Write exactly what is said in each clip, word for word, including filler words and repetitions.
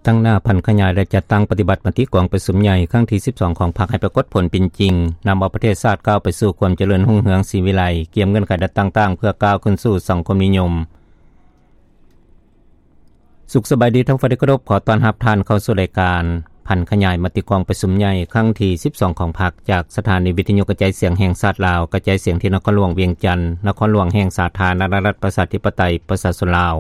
ตั้งหน้าพันขยายและจัดตั้งปฏิบัติมติกองประชุมใหญ่ครั้งที่สิบสองของพรรคให้ปรากฏผลเป็นจริงนำเอาประเทศชาติก้าวไปสู่ความเจริญรุ่งเรืองศรีวิไลเกี่ยมเงื่อนไขดัดต่างๆเพื่อก้าวขึ้นสู่สังคมนิยมสุขสบายดีทั้งฝ่ายที่เคารพขอต้อนรับท่านเข้าสู่รายการพันขยายมติกองประชุมใหญ่ครั้งที่สิบสองของพรรคจากสถานีวิทยุกระจายเสียงแห่งชาติลาวกระจายเสียงที่นครหลวงเวียงจันทน์นครหลวงแห่งสาธารณรัฐประชาธิปไตยประชาชนลาว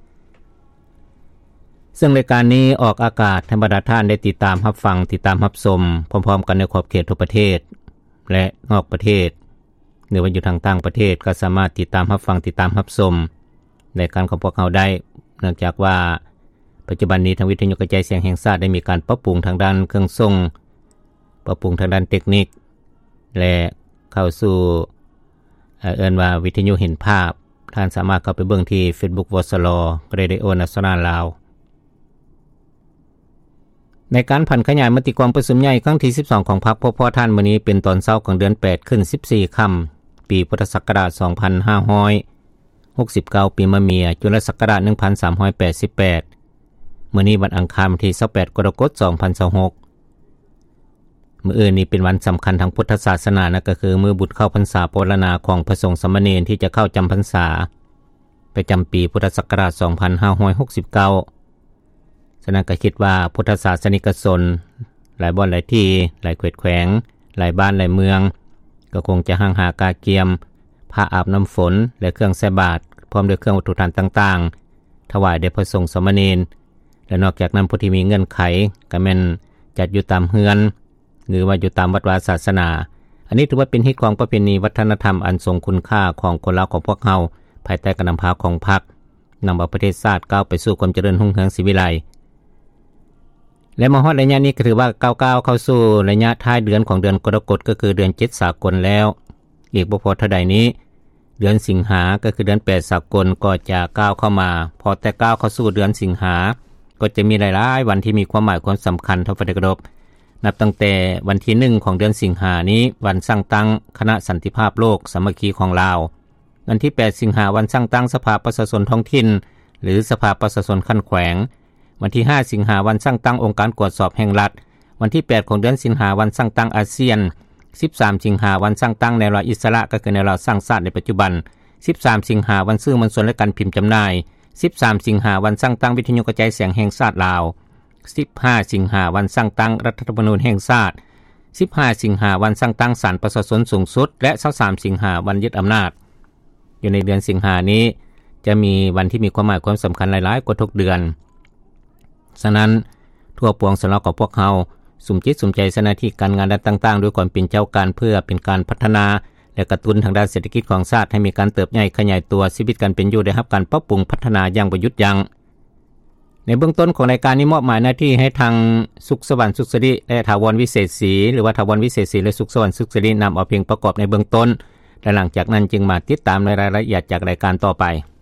ซึ่งรายการนี้ออกอากาศให้บรรดาท่านได้ติดตามรับฟังติดตามรับชมพร้อมๆกันในขอบเขตทั่วประเทศและนอกประเทศหรือว่าอยู่ทางต่างประเทศก็สามารถติดตามรับฟังติดตามรับชมในการของพวกเขาได้เนื่องจากว่าปัจจุบันนี้ทางวิทยุกระจายเสียงแห่งชาติได้มีการปรับปรุงทางด้านเครื่องส่งปรับปรุงทางด้านเทคนิคและเข้าสู่เอ่อว่าวิทยุเห็นภาพท่านสามารถเข้าไปเบิ่งที่ Facebook วสล Radio National ลาวในการผันขยายมติกองประชุมใหญ่ครั้งที่สิบสองของพรรคพบพ่อท่านมื้อนี้เป็นตอนเช้าของเดือนแปดขึ้นสิบสี่ค่ำปีพุทธศักราชสองพันห้าร้อยหกสิบเก้าปีมะเมียจุลศักราชหนึ่งพันสามร้อยแปดสิบแปดมื้อนี้วันอังคารที่ยี่สิบแปดกรกฎาคมสองพันยี่สิบหกมื้ออื่นนี้เป็นวันสำคัญทางพุทธศาสนานะก็คือมื้อบุตรเข้าพรรษาปรณาของพระสงฆ์สามเณรที่จะเข้าจำพรรษาประจำปีพุทธศักราชสองพันห้าร้อยหกสิบเก้าฉะนั้นก็คิดว่าพุทธศาสนิกชนหลายบ่อนหลายที่หลายเขตแขวงหลายบ้านหลายเมืองก็คงจะห่างหากาเกียมผ้าอาบน้ำฝนและเครื่องใส่บาตรพร้อมด้วยเครื่องวัตถุทานต่างๆถวายแด่พระสงฆ์สามเณรและนอกจากนั้นผู้ที่มีเงื่อนไขก็แม่นจัดอยู่ตามเฮือนหรือว่าอยู่ตามวัดวาศาสนาอันนี้ถือว่าเป็นฮิตของประเพณีวัฒนธรรมอันทรงคุณค่าของคนลาวของพวกเฮาภายใต้การนำพาของพรรคนำเอาประเทศชาติก้าวไปสู่ความเจริญรุ่งเรืองศรีวิไลและมาฮอดระยะนี้ก็ถือว่าก้าวๆเข้าสู่ระยะท้ายเดือนของเดือนกรกฎาคมก็คือเดือนเจ็ดสากลแล้วอีกบ่พอเท่าใดนี้เดือนสิงหาก็คือเดือนแปดสากลก็จะก้าวเข้ามาพอแต่ก้าวเข้าสู่เดือนสิงหาก็จะมีหลายๆวันที่มีความหมายความสำคัญทั้งฝ่ายที่เคารพนับตั้งแต่วันที่หนึ่งของเดือนสิงหานี้วันสร้างตั้งคณะสันติภาพโลกสามัคคีของลาววันที่แปดสิงหาวันสร้างตั้งสภาประชาชนท้องถิ่นหรือสภาประชาชนขั้นแขวงวันที่ห้าสิงหาวันสร้างตั้งองค์การตรวจสอบแห่งรัฐวันที่แปดของเดือนสิงหาวันสร้างตั้งอาเซียนสิบสามสิงหาวันสร้างตั้งแนวราอิสระก็คือแนวราสร้างชาติในปัจจุบันสิบสามสิงหาวันสื่อมวลชนและการพิมพ์จำหน่ายสิบสามสิงหาวันสร้างตั้งวิทยุกระจายเสียงแห่งชาติลาวสิบห้าสิงหาวันสร้างตั้งรัฐธรรมนูญแห่งชาติสิบห้าสิงหาวันสร้างตั้งศาลประชาชนสูงสุดและยี่สิบสามสิงหาวันยึดอำนาจอยู่ในเดือนสิงหานี้จะมีวันที่มีความหมายความสำคัญหลายๆกว่าทุกเดือนฉะนั้นทั่วปวงสำหรับของพวกเฮาสุมจิตสุมใจหน้าที่การงานต่างๆด้วยความเป็นเจ้าการเพื่อเป็นการพัฒนาและกระตุ้นทางด้านเศรษฐกิจของชาติให้มีการเติบใหญ่ขยายตัวชีวิตการเป็นอยู่ได้รับการปรับปรุงพัฒนาอย่างประยุทธ์ยั้งในเบื้องต้นของรายการนี้มอบหมายหน้าที่ให้ทางสุขสวรรค์สุขสิริและถาวรวิเศษศรีหรือว่าถาวรวิเศษศรีและสุขสวรรค์สุขสิรินำเอาเพียงประกอบในเบื้องต้นและหลังจากนั้นจึงมาติดตามในรายละเอียดจากรายการต่อไป